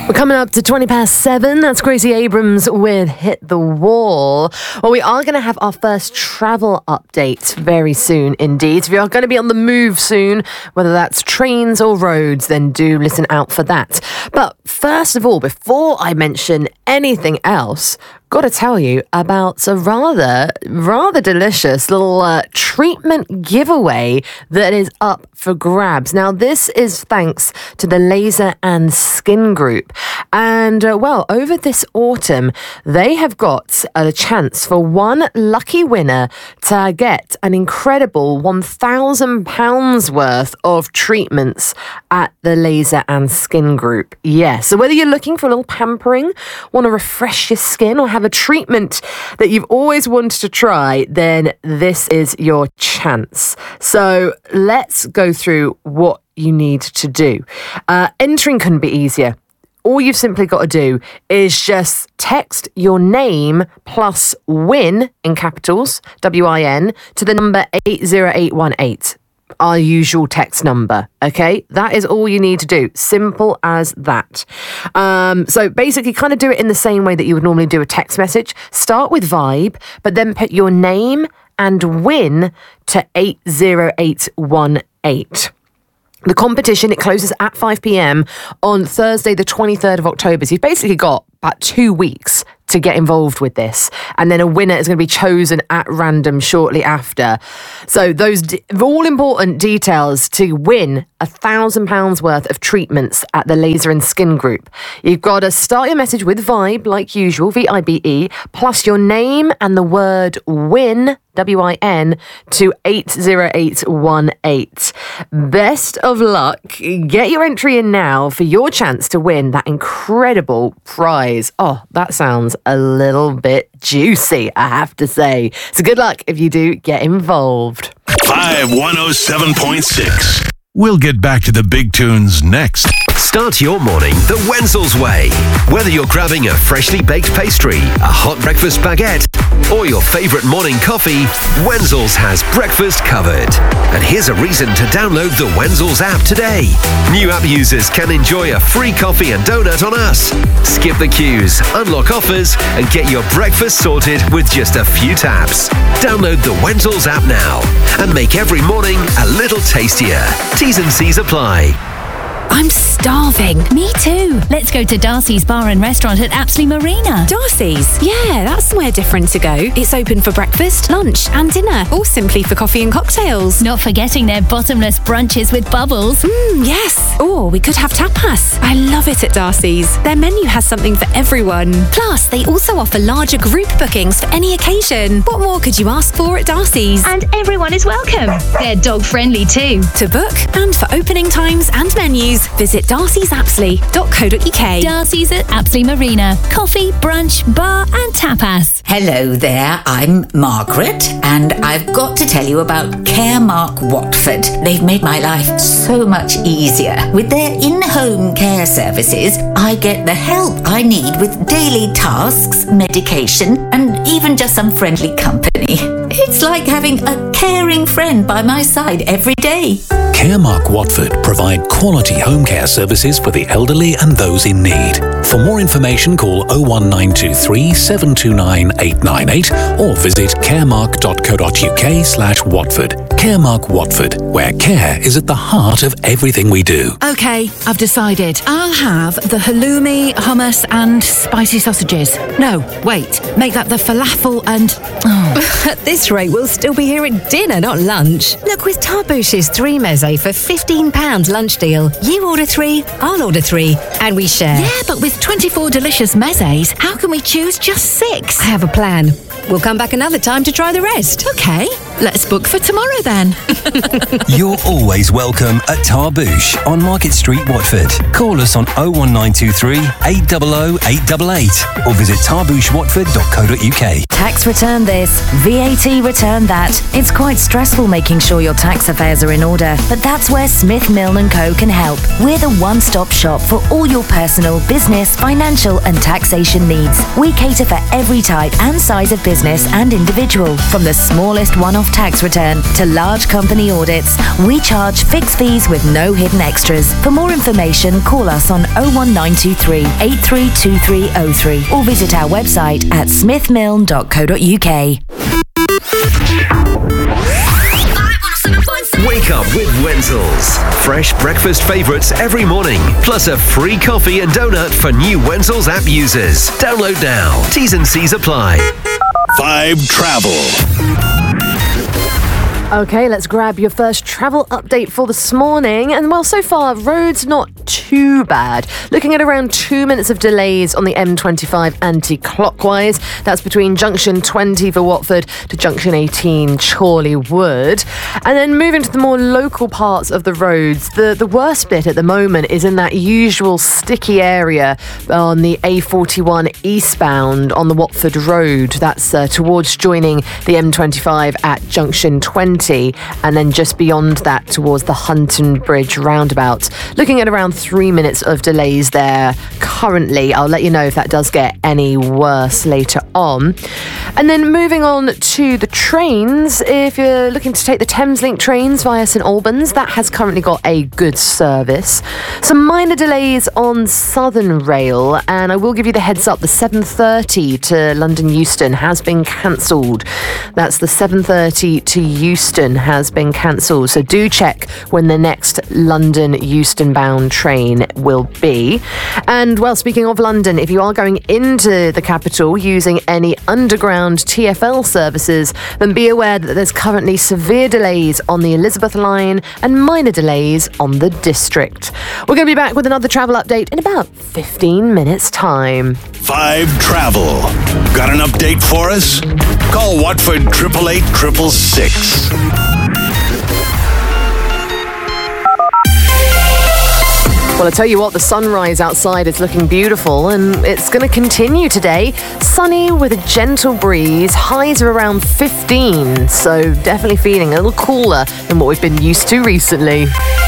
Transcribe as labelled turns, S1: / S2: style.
S1: We're coming up to 7:20. That's Gracie Abrams with Hit the Wall. Well, we are going to have our first travel update very soon indeed. If you are going to be on the move soon, whether that's trains or roads, then do listen out for that. But first of all, before I mention anything else, got to tell you about a rather delicious little treatment giveaway that is up for grabs. Now, this is thanks to the Laser and Skin Group. And, over this autumn, they have got a chance for one lucky winner to get an incredible £1,000 worth of treatments at the Laser and Skin Group. Yeah, so whether you're looking for a little pampering, want to refresh your skin, or have a treatment that you've always wanted to try, then this is your chance. So let's go through what you need to do. Entering couldn't be easier. All you've simply got to do is just text your name plus WIN in capitals, WIN, to the number 80818. Our usual text number, okay? That is all you need to do. Simple as that. So basically kind of do it in the same way that you would normally do a text message. Start with Vibe, but then put your name and WIN to 80818. The competition, it closes at 5 p.m. on Thursday, the 23rd of October. So you've basically got about 2 weeks to get involved with this. And then a winner is going to be chosen at random shortly after. So those all important details to win £1,000 worth of treatments at the Laser and Skin Group. You've got to start your message with Vibe, like usual, VIBE, plus your name and the word WIN, WIN, to 80818. Best of luck. Get your entry in now for your chance to win that incredible prize. Oh, that sounds a little bit juicy, I have to say. So good luck if you do get involved.
S2: 5107.6. We'll get back to the big tunes next.
S3: Start your morning the Wenzel's way. Whether you're grabbing a freshly baked pastry, a hot breakfast baguette, or your favourite morning coffee, Wenzel's has breakfast covered. And here's a reason to download the Wenzel's app today. New app users can enjoy a free coffee and donut on us. Skip the queues, unlock offers, and get your breakfast sorted with just a few taps. Download the Wenzel's app now and make every morning a little tastier. T's and C's apply.
S4: I'm starving.
S5: Me too. Let's go to Darcy's Bar and Restaurant at Apsley Marina.
S4: Darcy's? Yeah, that's somewhere different to go. It's open for breakfast, lunch and dinner, or simply for coffee and cocktails.
S5: Not forgetting their bottomless brunches with bubbles.
S4: Yes. Or we could have tapas. I love it at Darcy's. Their menu has something for everyone. Plus, they also offer larger group bookings for any occasion. What more could you ask for at Darcy's?
S5: And everyone is welcome. They're dog friendly too.
S4: To book and for opening times and menus, visit darcysapsley.co.uk.
S5: Darcy's at Apsley Marina. Coffee, brunch, bar and tapas.
S6: Hello there, I'm Margaret, and I've got to tell you about Caremark Watford. They've made my life so much easier. With their in-home care services, I get the help I need with daily tasks, medication, and even just some friendly company. It's like having a caring friend by my side every day.
S7: Caremark Watford provide quality home care services for the elderly and those in need. For more information, call 01923 729 898 or visit caremark.co.uk/Watford. Caremark Watford, where care is at the heart of everything we do.
S8: OK, I've decided. I'll have the halloumi, hummus and spicy sausages. No, wait, make that the falafel and...
S9: At this rate, we'll still be here at dinner, not lunch. Look, with Tarbouche's 3 meze for £15 lunch deal, you order 3, I'll order 3, and we share.
S8: Yeah, but with 24 delicious mezes, how can we choose just 6?
S9: I have a plan. We'll come back another time to try the rest.
S8: OK, let's book for tomorrow then.
S10: You're always welcome at Tarbouche on Market Street, Watford. Call us on 01923 800 888 or visit tarbouchewatford.co.uk.
S11: Tax return this, VAT return that. It's quite stressful making sure your tax affairs are in order, but that's where Smith Milne & Co can help. We're the one-stop shop for all your personal, business, financial and taxation needs. We cater for every type and size of business and individual, from the smallest one-off one-off tax return to large company audits. We charge fixed fees with no hidden extras. For more information, call us on 01923 832303 or visit our website at smithmilne.co.uk.
S3: Wake up with Wenzel's. Fresh breakfast favourites every morning, plus a free coffee and donut for new Wenzel's app users. Download now. T's and C's apply.
S2: 5 Travel.
S1: Okay, let's grab your first travel update for this morning. And well, so far, roads not too bad. Looking at around 2 minutes of delays on the M25 anti-clockwise. That's between junction 20 for Watford to junction 18 Chorley Wood. And then moving to the more local parts of the roads, the worst bit at the moment is in that usual sticky area on the A41 eastbound on the Watford Road. That's towards joining the M25 at junction 20. And then just beyond that towards the Hunton Bridge roundabout. Looking at around 3 minutes of delays there currently. I'll let you know if that does get any worse later on. And then moving on to the trains, if you're looking to take the Thameslink trains via St Albans, that has currently got a good service. Some minor delays on Southern Rail, and I will give you the heads up, the 7:30 to London Euston has been cancelled. That's the 7:30 to Euston has been cancelled, so do check when the next London Euston bound train will be. And well, speaking of London, if you are going into the capital using any underground TfL services, then be aware that there's currently severe delays on the Elizabeth line and minor delays on the District. We're going to be back with another travel update in about 15 minutes time.
S2: 5 Travel. Got an update for us? Call Watford 888 666.
S1: Well, I tell you what, the sunrise outside is looking beautiful, and it's going to continue today. Sunny with a gentle breeze, highs are around 15, so definitely feeling a little cooler than what we've been used to recently.